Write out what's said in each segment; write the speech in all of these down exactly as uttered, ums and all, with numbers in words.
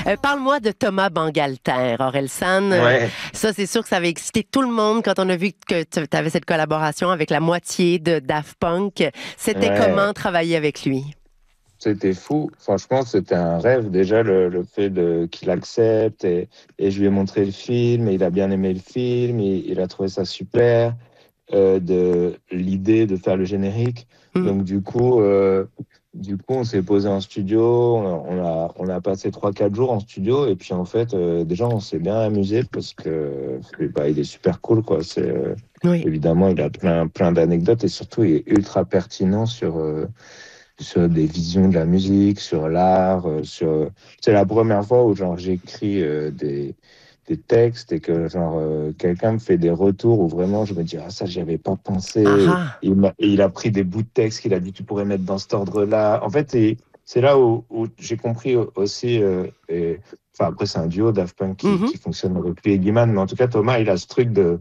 Euh, parle-moi de Thomas Bangalter, Orelsan. Euh, Ouais, ça, c'est sûr que ça avait excité tout le monde quand on a vu que tu avais cette collaboration avec la moitié de Daft Punk. C'était ouais, comment travailler avec lui? c'était fou. Franchement, c'était un rêve déjà le, le fait de qu'il accepte et, et je lui ai montré le film et il a bien aimé le film, il, il a trouvé ça super euh, de l'idée de faire le générique. Hmm. Donc du coup, euh, du coup, on s'est posé en studio, on a on a passé trois quatre jours en studio et puis en fait, euh, déjà on s'est bien amusé parce que bah, il est super cool quoi. C'est euh, Oui. évidemment il a plein plein d'anecdotes et surtout il est ultra pertinent sur euh, sur des visions de la musique, sur l'art, euh, sur. C'est la première fois où genre j'écris euh, des des textes et que genre euh, quelqu'un me fait des retours où vraiment je me dis ah ça j'y avais pas pensé. Ah Et ah. il m'a, et il a pris des bouts de texte qu'il a dit tu pourrais mettre dans cet ordre-là. En fait c'est c'est là où, où j'ai compris aussi. Euh, et, enfin après c'est un duo Daft Punk qui Mhm. qui fonctionne avec lui et Guiman, mais en tout cas Thomas il a ce truc de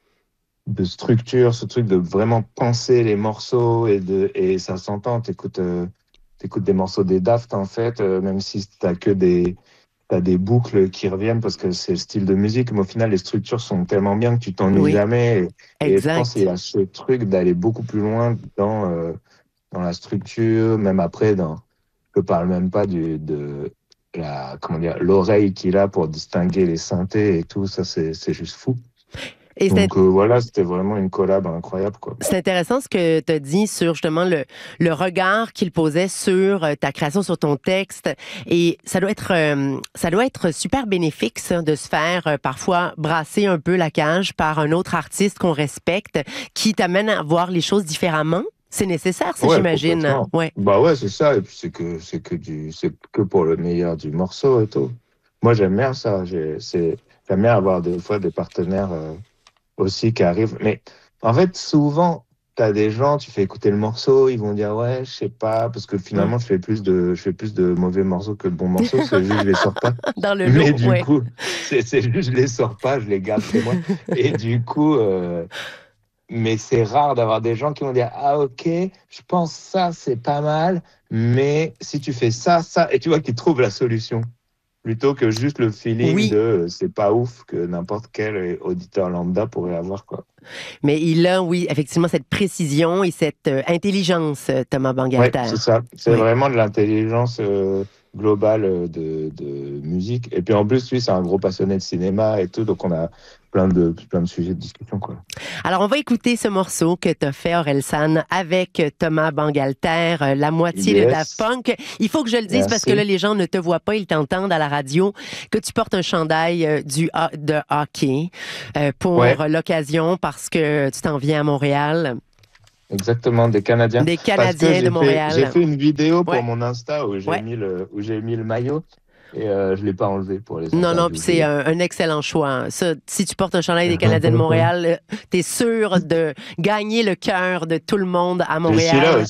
de structure, ce truc de vraiment penser les morceaux et de et ça s'entend. T'écoutes euh, t'écoutes des morceaux des Daft en fait, euh, même si t'as que des t'as des boucles qui reviennent parce que c'est le style de musique, mais au final les structures sont tellement bien que tu t'ennuies Oui, jamais. Et, et je pense qu'il y exact. a ce truc d'aller beaucoup plus loin dans euh, dans la structure, même après dans. Je parle même pas du de la comment dire l'oreille qu'il a pour distinguer les synthés et tout ça c'est c'est juste fou. Et c'est Donc euh, voilà, c'était vraiment une collab incroyable, quoi. C'est intéressant ce que tu as dit sur justement le, le regard qu'il posait sur euh, ta création, sur ton texte. Et ça doit être, euh, ça doit être super bénéfique, ça, de se faire euh, parfois brasser un peu la cage par un autre artiste qu'on respecte, qui t'amène à voir les choses différemment. C'est nécessaire, ça, Ouais, j'imagine. complètement. Ouais. Bah ouais, c'est ça. Et puis c'est que c'est que du c'est que pour le meilleur du morceau et tout. Moi j'aime bien ça. J'ai c'est J'aime bien avoir des fois des partenaires euh, aussi qui arrivent. Mais en fait souvent t'as des gens, tu fais écouter le morceau, ils vont dire ouais, je sais pas, parce que Hum. finalement je fais plus de je fais plus de mauvais morceaux que de bons morceaux. C'est juste je les sors pas. Dans le Mais lot, du ouais. coup c'est c'est juste je les sors pas, je les garde chez moi. Et du coup. Euh, Mais c'est rare d'avoir des gens qui vont dire ah ok, je pense ça c'est pas mal, mais si tu fais ça, ça, et tu vois qu'ils trouvent la solution plutôt que juste le feeling de Oui, euh, c'est pas ouf que n'importe quel euh, auditeur lambda pourrait avoir quoi. mais il a, oui, effectivement, cette précision et cette euh, intelligence, euh, Thomas Ouais, Bangalter. c'est ça. C'est Oui. vraiment de l'intelligence euh, globale euh, de, de musique. Et puis en plus, lui, c'est un gros passionné de cinéma et tout, donc on a plein de plein de sujets de discussion quoi. Alors, on va écouter ce morceau que tu as fait, Orelsan, avec Thomas Bangalter, euh, la moitié de Daft Yes, Punk. Il faut que je le dise parce que là, merci. les gens ne te voient pas, ils t'entendent à la radio, que tu portes un chandail euh, du, ho- de hockey euh, pour Ouais. l'occasion parce que tu t'en viens à Montréal, Exactement, des Canadiens. des Parce que Canadiens de j'ai fait, j'ai Montréal. fait une vidéo pour Ouais, mon Insta où j'ai ouais. mis le, où j'ai mis le maillot et euh, je l'ai pas enlevé pour les Non, non, puis interviews. c'est j'ai- un, un excellent choix, hein. Ça, si tu portes un chandail des Canadiens de Montréal, tu es sûr de gagner le cœur de tout le monde à Je suis là Montréal.